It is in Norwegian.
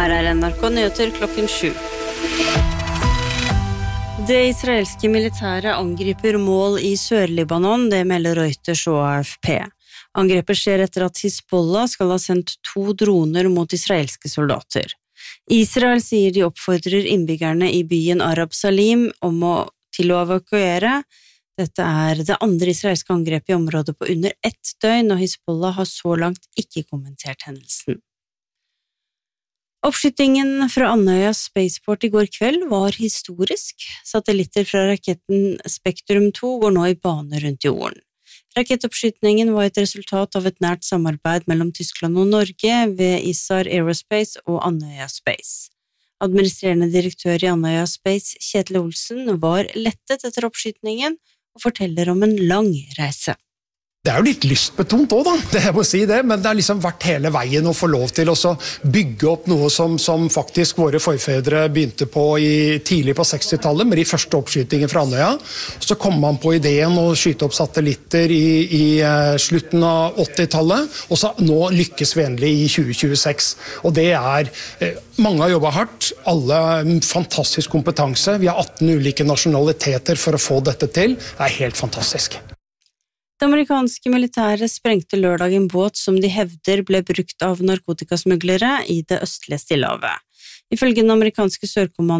Her NRK Nyheter klokken 7. Det israelske militæret angriper mål i Sør-Libanon, det melder Reuters og AFP. Angrepet skjer etter at Hizbollah skal ha sendt 2 droner mot israelske soldater. Israel sier de oppfordrer innbyggerne i byen Arab Salim til å evakuere. Dette det andre israelske angrepet i området på under 1 døgn, og Hizbollah har så langt ikke kommentert hendelsen. Oppskytingen fra Andøya Spaceport i går kveld var historisk. Satellitter fra raketten Spektrum 2 går nå i bane rundt jorden. Rakettoppskytningen var et resultat av et nært samarbeid mellom Tyskland og Norge ved ISAR Aerospace og Andøya Space. Administrerende direktør i Andøya Space, Kjetil Olsen, var lettet etter oppskytningen og forteller om en lang reise. Det jo litt lystbetont også da, det jeg må si det, men det har liksom vært hele veien å få lov til å bygge opp noe som faktisk våre forfedre begynte på tidlig på 60-tallet, med de første oppskytingene fra Andøya. Så kom man på ideen å skyte opp satellitter i slutten av 80-tallet, og så nå lykkes vi endelig i 2026. Og det mange har jobbet hardt, alle fantastisk kompetanse, vi har 18 ulike nasjonaliteter for å få dette til, det helt fantastisk. Det amerikanske militæret sprengte lørdag en båt som de hevder ble brukt av narkotikasmuglere i det østlige Stillehavet. Ifølge den amerikanske sørkommandoen